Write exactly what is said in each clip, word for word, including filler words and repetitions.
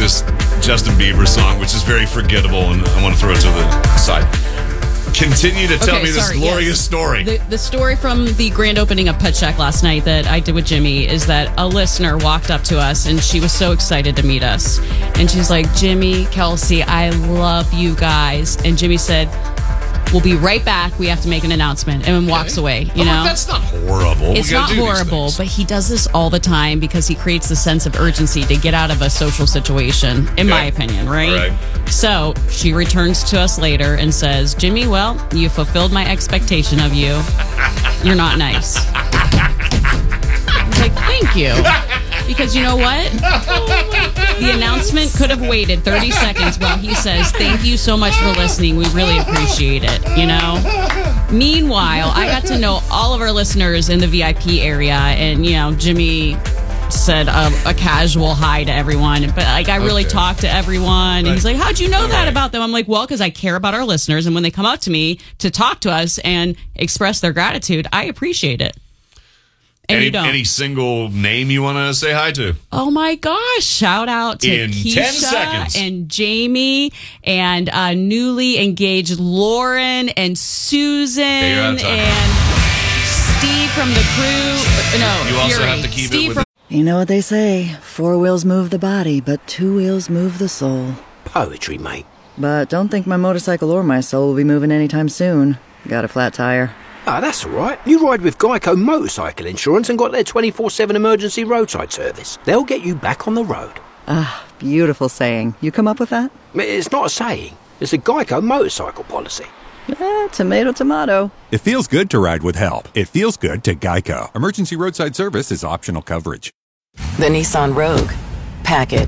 this Justin Bieber song, which is very forgettable, and I want to throw it to the side. Continue to tell okay, me this sorry, glorious yes. story. The, the story from the grand opening of Pet Shack last night that I did with Jimmy is that a listener walked up to us and she was so excited to meet us. And she's like, Jimmy, Kelsey, I love you guys. And Jimmy said, we'll be right back. We have to make an announcement. And then walks away, you oh, know? That's not horrible. It's not horrible, but he does this all the time because he creates a sense of urgency to get out of a social situation, in okay. my opinion, right? right? So she returns to us later and says, Jimmy, well, you fulfilled my expectation of you. You're not nice. I was like, thank you. Because you know what? The announcement could have waited thirty seconds while he says, thank you so much for listening. We really appreciate it, you know? Meanwhile, I got to know all of our listeners in the V I P area, and, you know, Jimmy said a, a casual hi to everyone. But, like, I really okay. talked to everyone. And right. he's like, how'd you know all that right. about them? I'm like, well, because I care about our listeners. And when they come up to me to talk to us and express their gratitude, I appreciate it. And any, you don't. Any single name you want to say hi to? Oh my gosh! Shout out to In Keisha ten seconds. and Jamie and uh, newly engaged Lauren and Susan and Steve from the crew. No, you also Fury. have to keep Steve it with. From- you know what they say: four wheels move the body, but two wheels move the soul. Poetry, mate. But don't think my motorcycle or my soul will be moving anytime soon. Got a flat tire. Ah, that's all right. You ride with Geico Motorcycle Insurance and got their twenty-four seven emergency roadside service. They'll get you back on the road. Ah, beautiful saying. You come up with that? It's not a saying. It's a Geico motorcycle policy. Eh, tomato, tomato. It feels good to ride with help. It feels good to Geico. Emergency roadside service is optional coverage. The Nissan Rogue. Pack it.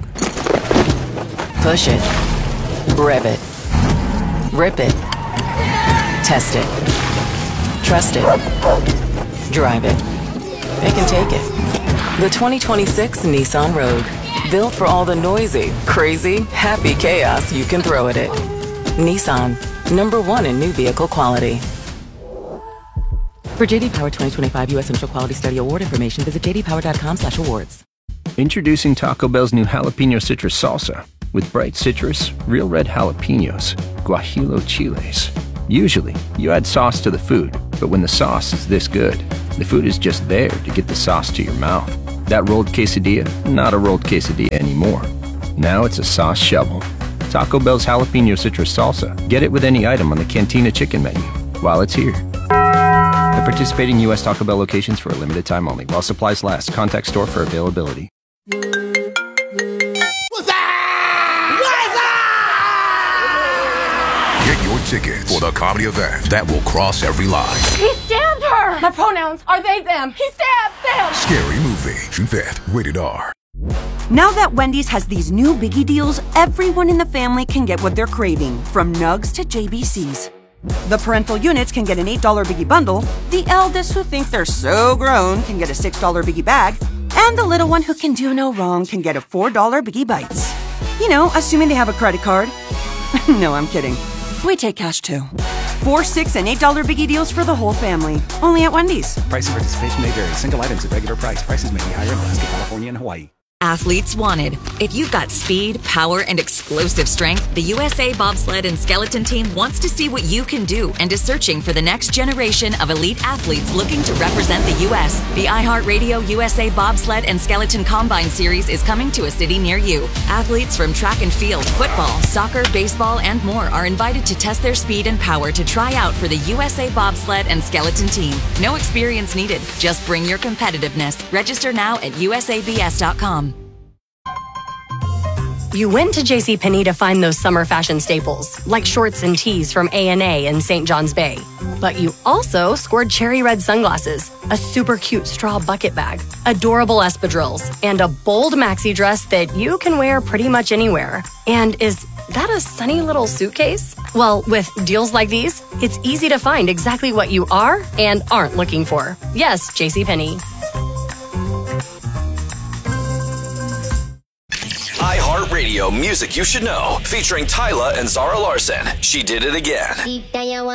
Push it. Rev it. Rip it. Test it. Trust it. Drive it. It can take it. The twenty twenty-six Nissan Rogue. Built for all the noisy, crazy, happy chaos you can throw at it. Nissan. Number one in new vehicle quality. For J D Power twenty twenty-five U S Central Quality Study Award information, visit j d power dot com slash awards. Introducing Taco Bell's new Jalapeno Citrus Salsa. With bright citrus, real red jalapenos, guajillo chiles. Usually, you add sauce to the food, but when the sauce is this good, the food is just there to get the sauce to your mouth. That rolled quesadilla, not a rolled quesadilla anymore. Now it's a sauce shovel. Taco Bell's Jalapeno Citrus Salsa. Get it with any item on the Cantina Chicken menu while it's here. At participating U S Taco Bell locations for a limited time only. While supplies last, contact store for availability. Get your tickets for the comedy event that will cross every line. He stabbed her! My pronouns are they, them. He stabbed them! Scary Movie. June fifth. Rated R. Now that Wendy's has these new biggie deals, everyone in the family can get what they're craving, from nugs to J B Cs. The parental units can get an eight dollar biggie bundle, the eldest who think they're so grown can get a six dollar biggie bag, and the little one who can do no wrong can get a four dollar biggie bites. You know, assuming they have a credit card. No, I'm kidding. We take cash too. Four, six, and eight dollar biggie deals for the whole family. Only at Wendy's. Price and participation may vary. Single items at regular price. Prices may be higher in Alaska, California, and Hawaii. Athletes wanted. If you've got speed, power, and explosive strength, the U S A Bobsled and Skeleton Team wants to see what you can do and is searching for the next generation of elite athletes looking to represent the U S The iHeartRadio U S A Bobsled and Skeleton Combine Series is coming to a city near you. Athletes from track and field, football, soccer, baseball, and more are invited to test their speed and power to try out for the U S A Bobsled and Skeleton Team. No experience needed. Just bring your competitiveness. Register now at U S A B S dot com. You went to JCPenney to find those summer fashion staples, like shorts and tees from A and A in Saint John's Bay. But you also scored cherry red sunglasses, a super cute straw bucket bag, adorable espadrilles, and a bold maxi dress that you can wear pretty much anywhere. And is that a sunny little suitcase? Well, with deals like these, it's easy to find exactly what you are and aren't looking for. Yes, JCPenney. iHeartRadio Music You Should Know, featuring Tyla and Zara Larson. She Did It Again.